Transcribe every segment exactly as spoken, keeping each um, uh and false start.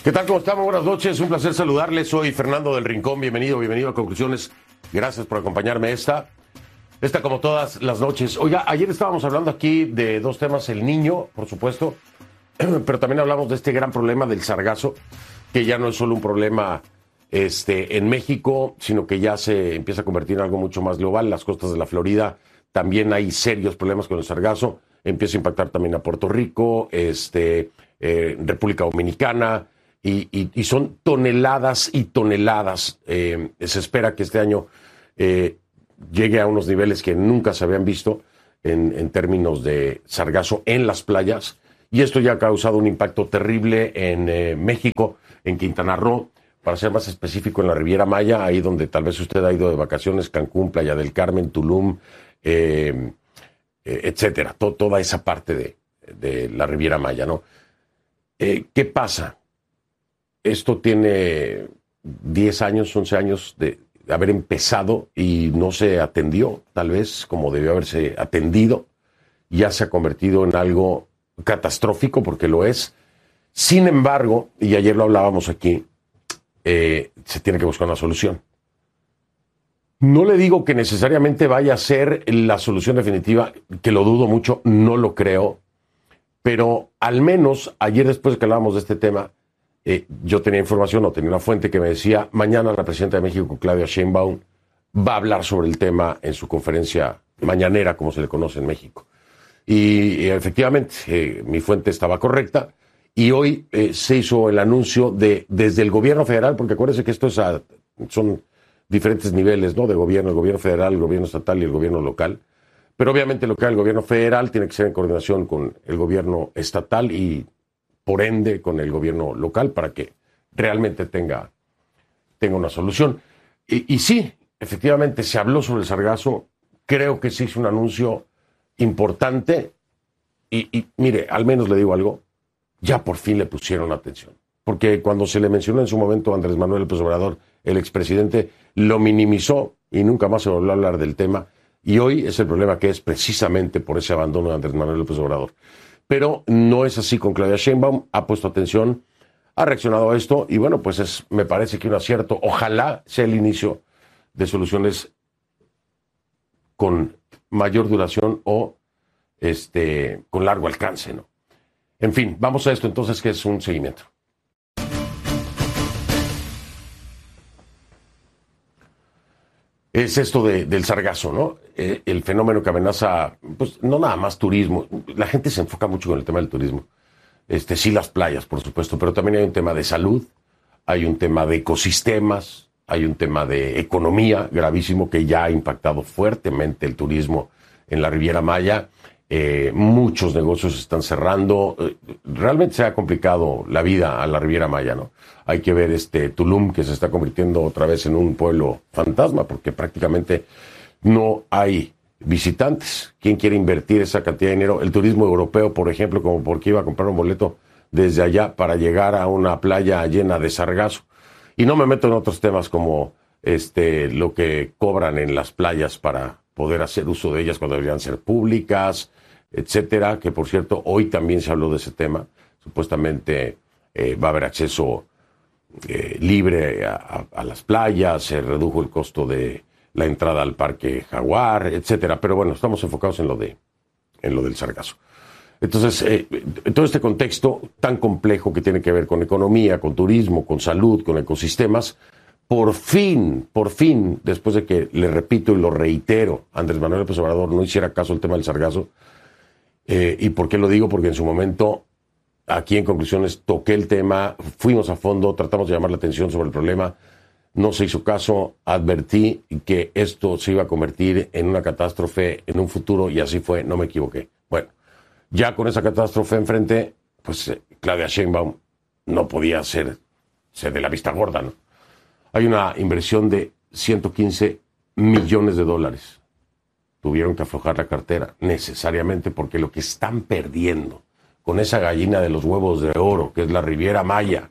¿Qué tal? ¿Cómo estamos? Buenas noches, un placer saludarles. Soy Fernando del Rincón, bienvenido, bienvenido a Conclusiones. Gracias por acompañarme esta, esta como todas las noches. Oiga, ayer estábamos hablando aquí de dos temas, el niño, por supuesto, pero también hablamos de este gran problema del sargazo, que ya no es solo un problema este, en México, sino que ya se empieza a convertir en algo mucho más global. Las costas de la Florida también hay serios problemas con el sargazo, empieza a impactar también a Puerto Rico, este, eh, República Dominicana, Y, y, y son toneladas y toneladas. Eh, se espera que este año eh, llegue a unos niveles que nunca se habían visto en, en términos de sargazo en las playas. Y esto ya ha causado un impacto terrible en eh, México, en Quintana Roo, para ser más específico en la Riviera Maya, ahí donde tal vez usted ha ido de vacaciones, Cancún, Playa del Carmen, Tulum, eh, eh, etcétera. To, toda esa parte de, de la Riviera Maya, ¿no? Eh, ¿Qué pasa? Esto tiene diez años, once años de haber empezado y no se atendió, tal vez, como debió haberse atendido. Ya se ha convertido en algo catastrófico, porque lo es. Sin embargo, y ayer lo hablábamos aquí, eh, se tiene que buscar una solución. No le digo que necesariamente vaya a ser la solución definitiva, que lo dudo mucho, no lo creo, pero al menos ayer, después de que hablábamos de este tema, Eh, yo tenía información o tenía una fuente que me decía, mañana la presidenta de México, Claudia Sheinbaum, va a hablar sobre el tema en su conferencia mañanera, como se le conoce en México. Y, y efectivamente, eh, mi fuente estaba correcta, y hoy eh, se hizo el anuncio de desde el gobierno federal, porque acuérdense que esto es a, son diferentes niveles, ¿no? De gobierno, el gobierno federal, el gobierno estatal y el gobierno local. Pero obviamente lo que haga el gobierno federal tiene que ser en coordinación con el gobierno estatal y por ende con el gobierno local, para que realmente tenga, tenga una solución. Y, y sí, efectivamente se habló sobre el sargazo, creo que se hizo un anuncio importante, y, y mire, al menos le digo algo, ya por fin le pusieron atención. Porque cuando se le mencionó en su momento a Andrés Manuel López Obrador, el expresidente, lo minimizó y nunca más se volvió a hablar del tema, y hoy es el problema que es precisamente por ese abandono de Andrés Manuel López Obrador. Pero no es así con Claudia Sheinbaum, ha puesto atención, ha reaccionado a esto, y bueno, pues es, me parece que un acierto. Ojalá sea el inicio de soluciones con mayor duración o este, con largo alcance, ¿no? En fin, vamos a esto entonces, que es un seguimiento. Es esto de, del sargazo, ¿no? Eh, el fenómeno que amenaza, pues no nada más turismo. La gente se enfoca mucho con el tema del turismo. Este, sí, las playas, por supuesto, pero también hay un tema de salud, hay un tema de ecosistemas, hay un tema de economía gravísimo que ya ha impactado fuertemente el turismo en la Riviera Maya. Eh, muchos negocios están cerrando. Eh, realmente se ha complicado la vida a la Riviera Maya, ¿no? Hay que ver este Tulum, que se está convirtiendo otra vez en un pueblo fantasma, porque prácticamente no hay visitantes. ¿Quién quiere invertir esa cantidad de dinero? El turismo europeo, por ejemplo, como porque iba a comprar un boleto desde allá para llegar a una playa llena de sargazo. Y no me meto en otros temas como este lo que cobran en las playas para poder hacer uso de ellas cuando deberían ser públicas, etcétera, que por cierto, hoy también se habló de ese tema. Supuestamente eh, va a haber acceso eh, libre a, a, a las playas, se redujo el costo de la entrada al Parque Jaguar, etcétera. Pero bueno, estamos enfocados en lo de en lo del sargazo. Entonces, eh, todo este contexto tan complejo que tiene que ver con economía, con turismo, con salud, con ecosistemas, por fin, por fin, después de que, le repito y lo reitero, Andrés Manuel López Obrador no hiciera caso al tema del sargazo. Eh, ¿Y por qué lo digo? Porque en su momento, aquí en Conclusiones, toqué el tema, fuimos a fondo, tratamos de llamar la atención sobre el problema, no se hizo caso, advertí que esto se iba a convertir en una catástrofe en un futuro, y así fue, no me equivoqué. Bueno, ya con esa catástrofe enfrente, pues eh, Claudia Sheinbaum no podía ser, ser de la vista gorda, ¿no? Hay una inversión de ciento quince millones de dólares. Tuvieron que aflojar la cartera necesariamente, porque lo que están perdiendo con esa gallina de los huevos de oro, que es la Riviera Maya,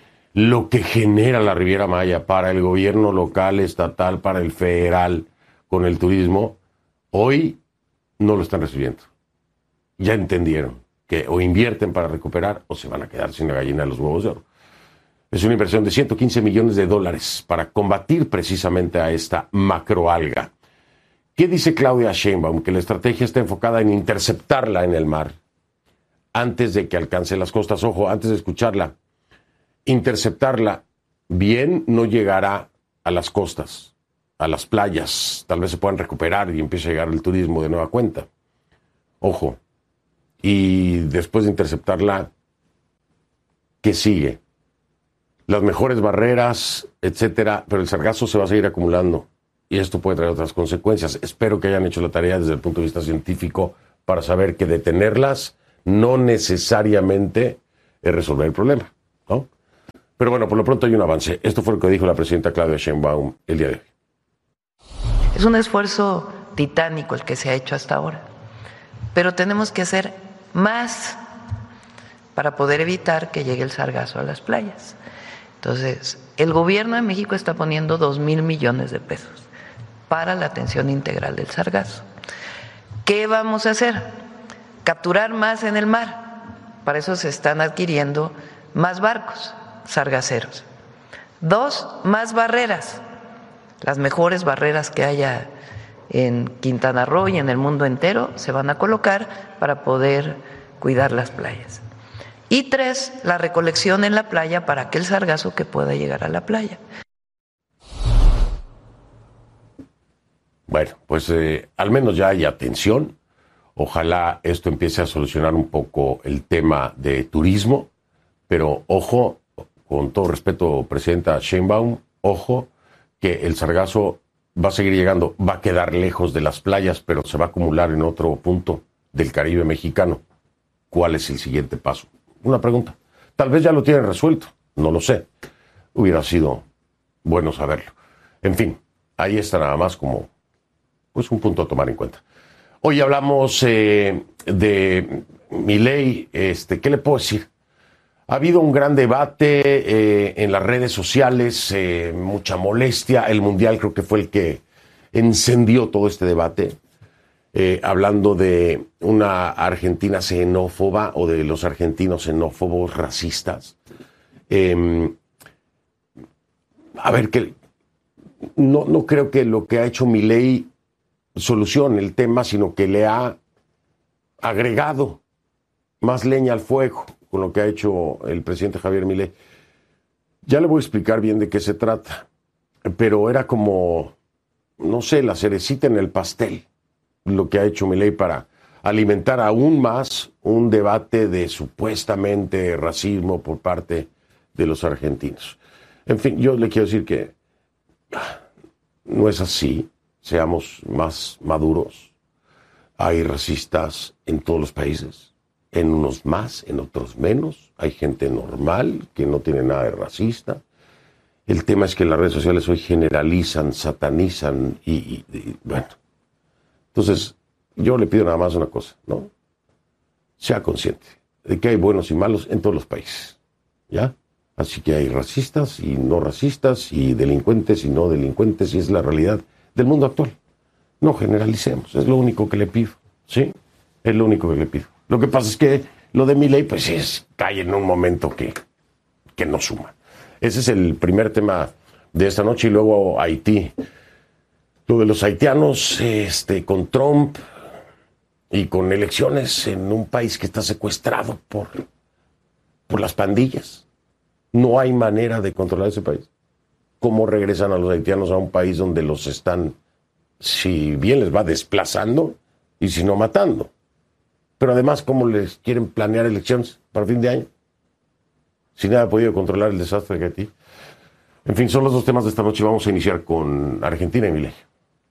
lo que genera la Riviera Maya para el gobierno local, estatal, para el federal, con el turismo, hoy no lo están recibiendo. Ya entendieron que o invierten para recuperar o se van a quedar sin la gallina de los huevos de oro. Es una inversión de ciento quince millones de dólares para combatir precisamente a esta macroalga. ¿Qué dice Claudia Sheinbaum? Que la estrategia está enfocada en interceptarla en el mar antes de que alcance las costas. Ojo, antes de escucharla, interceptarla bien no llegará a las costas, a las playas. Tal vez se puedan recuperar y empiece a llegar el turismo de nueva cuenta. Ojo. Y después de interceptarla, ¿qué sigue? Las mejores barreras, etcétera, pero el sargazo se va a seguir acumulando. Y esto puede traer otras consecuencias. Espero que hayan hecho la tarea desde el punto de vista científico para saber que detenerlas no necesariamente es resolver el problema, ¿no? Pero bueno, por lo pronto hay un avance. Esto fue lo que dijo la presidenta Claudia Sheinbaum el día de hoy. Es un esfuerzo titánico el que se ha hecho hasta ahora, pero tenemos que hacer más para poder evitar que llegue el sargazo a las playas. Entonces, el gobierno de México está poniendo dos mil millones de pesos para la atención integral del sargazo. ¿Qué vamos a hacer? Capturar más en el mar. Para eso se están adquiriendo más barcos sargaceros. Dos, más barreras. Las mejores barreras que haya en Quintana Roo y en el mundo entero se van a colocar para poder cuidar las playas. Y tres, la recolección en la playa para aquel sargazo que pueda llegar a la playa. Bueno, pues eh, al menos ya hay atención. Ojalá esto empiece a solucionar un poco el tema de turismo. Pero ojo, con todo respeto, presidenta Sheinbaum, ojo, que el sargazo va a seguir llegando, va a quedar lejos de las playas, pero se va a acumular en otro punto del Caribe mexicano. ¿Cuál es el siguiente paso? Una pregunta. Tal vez ya lo tienen resuelto, no lo sé. Hubiera sido bueno saberlo. En fin, ahí está nada más como pues un punto a tomar en cuenta. Hoy hablamos eh, de Milei. Este, ¿qué le puedo decir? Ha habido un gran debate eh, en las redes sociales, eh, mucha molestia. El Mundial creo que fue el que encendió todo este debate, eh, hablando de una Argentina xenófoba o de los argentinos xenófobos racistas. Eh, a ver, que no, no creo que lo que ha hecho Milei solucione el tema, sino que le ha agregado más leña al fuego con lo que ha hecho el presidente Javier Milei. Ya le voy a explicar bien de qué se trata, pero era como, no sé, la cerecita en el pastel, lo que ha hecho Milei para alimentar aún más un debate de supuestamente racismo por parte de los argentinos. En fin, yo le quiero decir que no es así. Seamos más maduros. Hay racistas en todos los países, en unos más, en otros menos. Hay gente normal que no tiene nada de racista. El tema es que las redes sociales hoy generalizan, satanizan y, y, y bueno. Entonces, yo le pido nada más una cosa, ¿no? Sea consciente de que hay buenos y malos en todos los países, ¿ya? Así que hay racistas y no racistas, y delincuentes y no delincuentes, y es la realidad del mundo actual. No generalicemos, es lo único que le pido, ¿sí? Es lo único que le pido. Lo que pasa es que lo de Milei, pues es, cae en un momento que, que no suma. Ese es el primer tema de esta noche, y luego Haití. Lo de los haitianos, este, con Trump y con elecciones en un país que está secuestrado por, por las pandillas. No hay manera de controlar ese país. ¿Cómo regresan a los haitianos a un país donde los están, si bien les va desplazando y si no matando? Pero además, ¿cómo les quieren planear elecciones para fin de año? Si nada ha podido controlar el desastre de Haití. En fin, son los dos temas de esta noche. Vamos a iniciar con Argentina y Milei.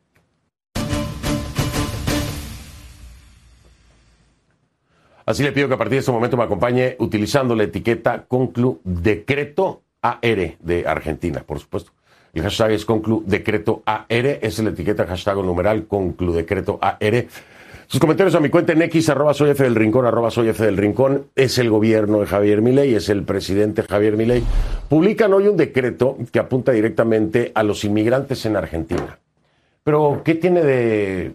Así le pido que a partir de este momento me acompañe utilizando la etiqueta Conclu Decreto A R de Argentina, por supuesto. El hashtag es Conclu Decreto A R, esa es la etiqueta, hashtag o numeral Conclu Decreto A R. Sus comentarios a mi cuenta en X, arroba soy F del Rincón, arroba soy F del Rincón. Es el gobierno de Javier Milei, es el presidente Javier Milei. Publican hoy un decreto que apunta directamente a los inmigrantes en Argentina. Pero, ¿qué tiene de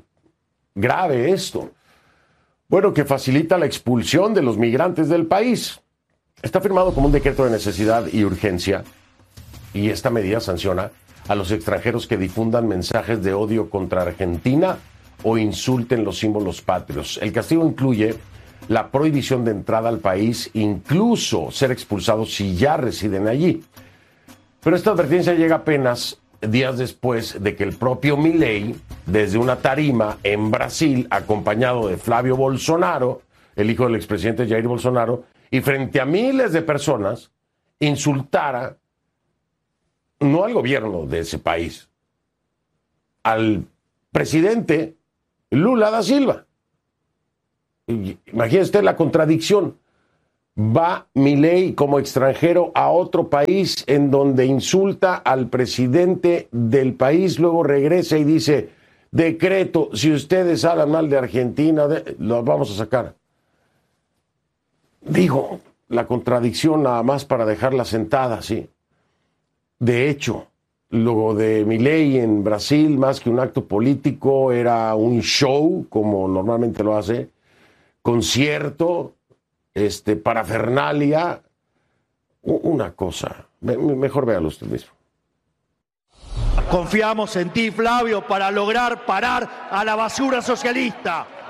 grave esto? Bueno, que facilita la expulsión de los migrantes del país. Está firmado como un decreto de necesidad y urgencia, y esta medida sanciona a los extranjeros que difundan mensajes de odio contra Argentina o insulten los símbolos patrios. El castigo incluye la prohibición de entrada al país, incluso ser expulsados si ya residen allí. Pero esta advertencia llega apenas días después de que el propio Milei, desde una tarima en Brasil, acompañado de Flavio Bolsonaro, el hijo del expresidente Jair Bolsonaro, y frente a miles de personas, insultara no al gobierno de ese país, al presidente Lula da Silva. Imagínese usted la contradicción. Va Milei como extranjero a otro país en donde insulta al presidente del país, luego regresa y dice, decreto, si ustedes hablan mal de Argentina, de, los vamos a sacar. Digo, la contradicción nada más para dejarla sentada, ¿sí? De hecho, lo de Milei en Brasil, más que un acto político, era un show, como normalmente lo hace, concierto, este, parafernalia, una cosa. Mejor véalo usted mismo. Confiamos en ti, Flavio, para lograr parar a la basura socialista.